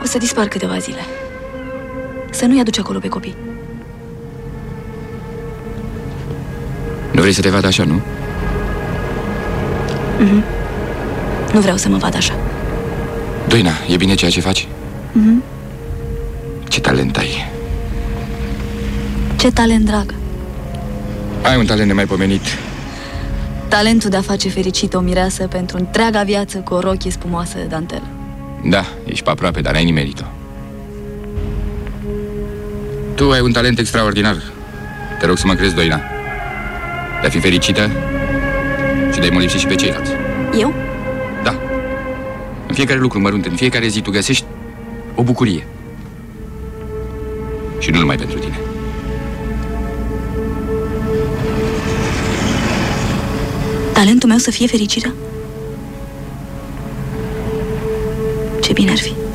să dispar câteva zile. Să nu-i aduci acolo pe copii. Nu vrei să te vadă așa, nu? Nu vreau să mă vad așa. Doina, e bine ceea ce faci? Ce talent ai. Ce talent, dragă. Ai un talent nemaipomenit. Talentul de a face fericită o mireasă pentru întreaga viață cu o rochie spumoasă de dantelă. Da, ești pe aproape, dar n-ai nimerit-o. Tu ai un talent extraordinar. Te rog să mă crezi, Doina. De a fi fericită și de a-i molipsi și pe ceilalți. Eu? Da. În fiecare lucru mărunt, în fiecare zi, tu găsești o bucurie. Și nu numai pentru tine. Talentul meu să fie fericirea? Ce bine ar fi.